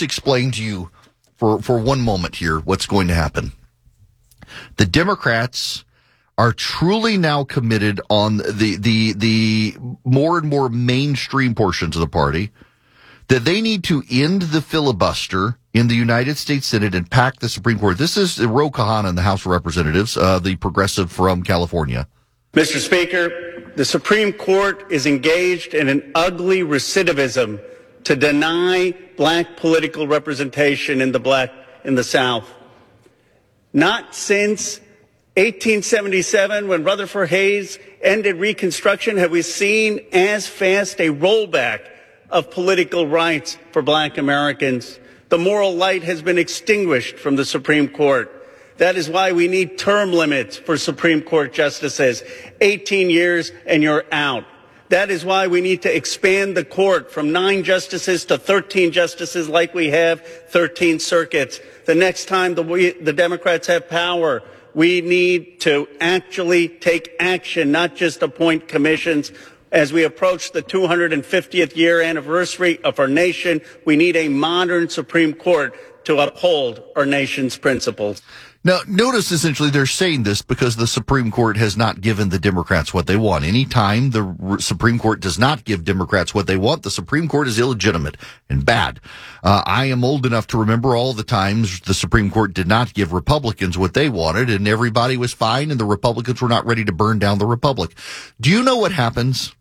just explain to you for one moment here what's going to happen. The Democrats are truly now committed on the more and more mainstream portions of the party that they need to end the filibuster in the United States Senate and pack the Supreme Court. This is Ro Khanna in the House of Representatives, the progressive from California. Mr. Speaker, the Supreme Court is engaged in an ugly recidivism to deny black political representation in the South. Not since 1877, when Rutherford Hayes ended Reconstruction, have we seen as fast a rollback of political rights for black Americans. The moral light has been extinguished from the Supreme Court. That is why we need term limits for Supreme Court justices. 18 years and you're out. That is why we need to expand the court from 9 justices to 13 justices like we have 13 circuits. The next time the Democrats have power, we need to actually take action, not just appoint commissions. As we approach the 250th year anniversary of our nation, we need a modern Supreme Court to uphold our nation's principles. Now, notice essentially they're saying this because the Supreme Court has not given the Democrats what they want. Anytime the Supreme Court does not give Democrats what they want, the Supreme Court is illegitimate and bad. I am old enough to remember all the times the Supreme Court did not give Republicans what they wanted, and everybody was fine, and the Republicans were not ready to burn down the Republic. Do you know what happens?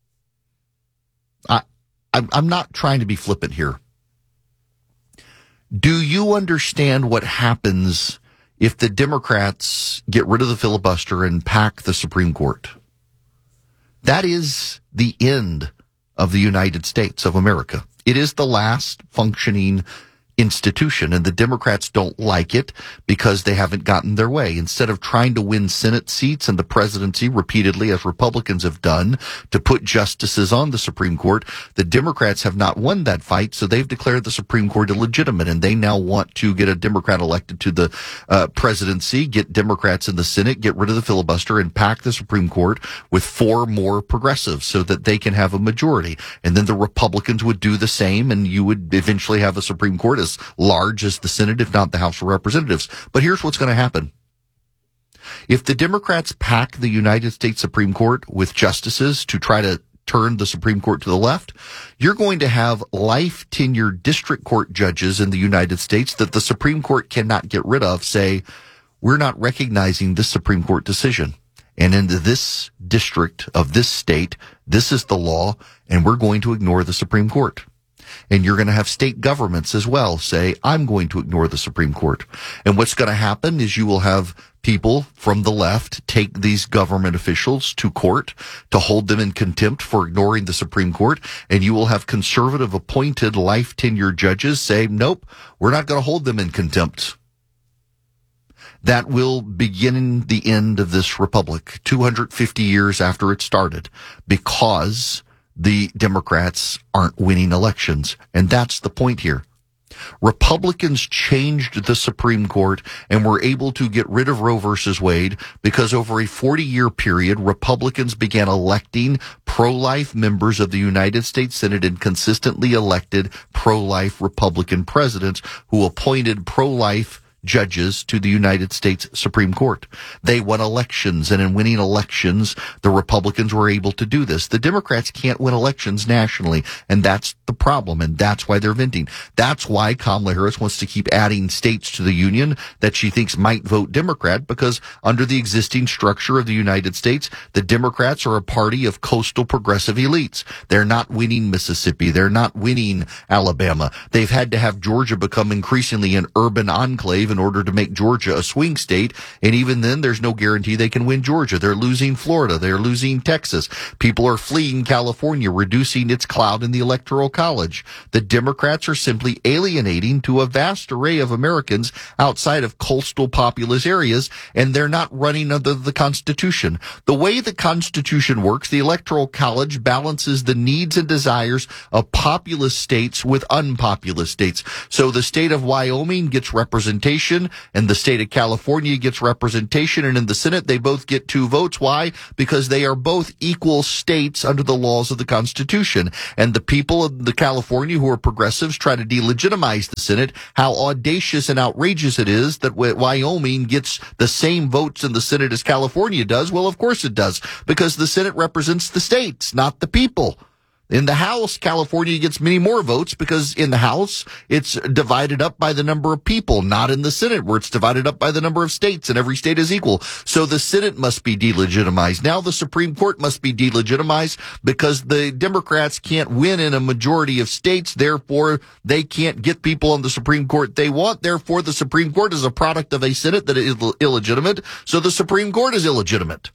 I'm not trying to be flippant here. Do you understand what happens if the Democrats get rid of the filibuster and pack the Supreme Court? That is the end of the United States of America. It is the last functioning institution, and the Democrats don't like it because they haven't gotten their way. Instead of trying to win Senate seats and the presidency repeatedly, as Republicans have done, to put justices on the Supreme Court, the Democrats have not won that fight, so they've declared the Supreme Court illegitimate, and they now want to get a Democrat elected to the presidency, get Democrats in the Senate, get rid of the filibuster, and pack the Supreme Court with 4 more progressives so that they can have a majority. And then the Republicans would do the same, and you would eventually have a Supreme Court as large as the Senate, if not the House of Representatives. But here's what's going to happen. If the Democrats pack the United States Supreme Court with justices to try to turn the Supreme Court to the left, you're going to have life tenured district court judges in the United States that the Supreme Court cannot get rid of say, we're not recognizing this Supreme Court decision. And in this district of this state, this is the law, and we're going to ignore the Supreme Court. And you're going to have state governments as well say, I'm going to ignore the Supreme Court. And what's going to happen is you will have people from the left take these government officials to court to hold them in contempt for ignoring the Supreme Court. And you will have conservative appointed life tenure judges say, nope, we're not going to hold them in contempt. That will begin the end of this republic 250 years after it started, because the Democrats aren't winning elections. And that's the point here. Republicans changed the Supreme Court and were able to get rid of Roe versus Wade because over a 40-year period, Republicans began electing pro-life members of the United States Senate and consistently elected pro-life Republican presidents who appointed pro-life judges to the United States Supreme Court. They won elections, and in winning elections, the Republicans were able to do this. The Democrats can't win elections nationally, and that's the problem, and that's why they're venting. That's why Kamala Harris wants to keep adding states to the union that she thinks might vote Democrat, because under the existing structure of the United States, the Democrats are a party of coastal progressive elites. They're not winning Mississippi. They're not winning Alabama. They've had to have Georgia become increasingly an urban enclave in order to make Georgia a swing state, and even then there's no guarantee they can win Georgia. They're losing Florida. They're losing Texas. People are fleeing California, reducing its clout in the Electoral College. The Democrats are simply alienating to a vast array of Americans outside of coastal populous areas, and they're not running under the Constitution. The way the Constitution works, the Electoral College balances the needs and desires of populous states with unpopulous states. So the state of Wyoming gets representation representation, and the state of California gets representation, and in the Senate they both get 2 votes. Why? Because they are both equal states under the laws of the Constitution. And the people of the California who are progressives try to delegitimize the Senate. How audacious and outrageous it is that Wyoming gets the same votes in the Senate as California does. Well, of course it does, because the Senate represents the states, not the people. In the House, California gets many more votes because in the House, it's divided up by the number of people, not in the Senate where it's divided up by the number of states and every state is equal. So the Senate must be delegitimized. Now the Supreme Court must be delegitimized because the Democrats can't win in a majority of states. Therefore, they can't get people on the Supreme Court they want. Therefore, the Supreme Court is a product of a Senate that is illegitimate. So the Supreme Court is illegitimate.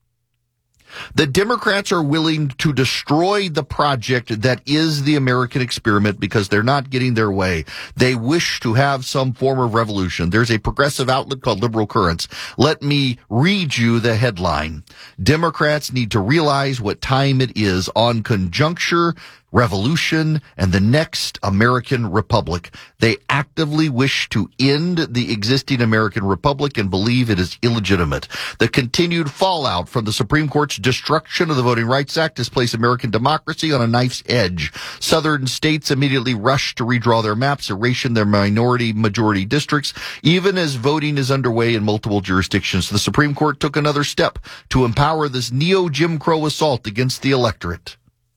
The Democrats are willing to destroy the project that is the American experiment because they're not getting their way. They wish to have some form of revolution. There's a progressive outlet called Liberal Currents. Let me read you the headline. Democrats need to realize what time it is on conjuncture, revolution, and the next American Republic. They actively wish to end the existing American Republic and believe it is illegitimate. The continued fallout from the Supreme Court's destruction of the Voting Rights Act has placed American democracy on a knife's edge. Southern states immediately rushed to redraw their maps, erasing their minority-majority districts, even as voting is underway in multiple jurisdictions. The Supreme Court took another step to empower this neo-Jim Crow assault against the electorate.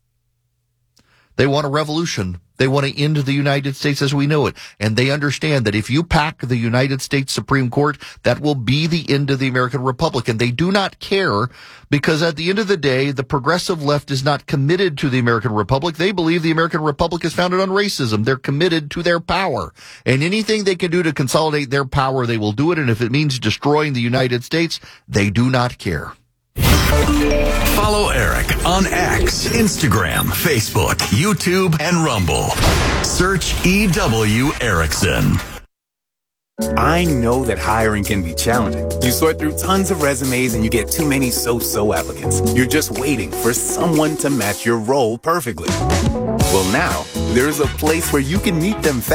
They want a revolution. They want to end the United States as we know it. And they understand that if you pack the United States Supreme Court, that will be the end of the American Republic. And they do not care because at the end of the day, the progressive left is not committed to the American Republic. They believe the American Republic is founded on racism. They're committed to their power. And anything they can do to consolidate their power, they will do it. And if it means destroying the United States, they do not care. Follow Eric on X, Instagram, Facebook, YouTube, and Rumble. Search EW Erickson. I know that hiring can be challenging. You sort through tons of resumes and you get too many so-so applicants. You're just waiting for someone to match your role perfectly. Well, now, there's a place where you can meet them fast